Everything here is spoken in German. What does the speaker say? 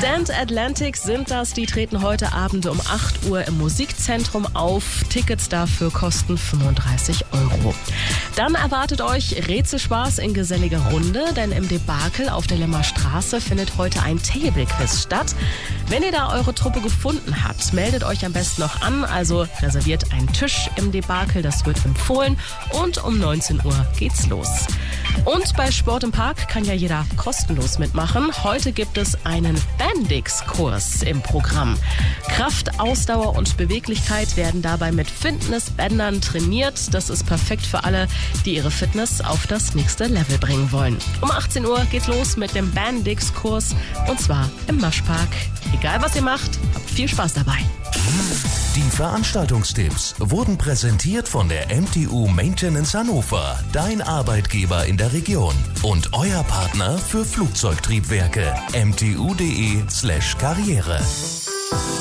Stand Atlantic sind das, die treten heute Abend um 8 Uhr im Musikzentrum auf. Tickets dafür kosten 35 €. Dann erwartet euch Rätselspaß in geselliger Runde, denn im Debakel auf der Lemmer Straße findet heute ein Table-Quiz statt. Wenn ihr da eure Truppe gefunden habt, meldet euch am besten noch an, also reserviert einen Tisch im Debakel, das wird empfohlen, und um 19 Uhr geht's los. Und bei Sport im Park kann ja jeder kostenlos mitmachen. Heute gibt es einen Bendix-Kurs im Programm. Kraft, Ausdauer und Beweglichkeit werden dabei mit Fitnessbändern trainiert. Das ist perfekt für alle, die ihre Fitness auf das nächste Level bringen wollen. Um 18 Uhr geht's los mit dem Bendix-Kurs, und zwar im Maschpark. Egal was ihr macht, habt viel Spaß dabei. Die Veranstaltungstipps wurden präsentiert von der MTU Maintenance Hannover, dein Arbeitgeber in der Region und euer Partner für Flugzeugtriebwerke. mtu.de/karriere.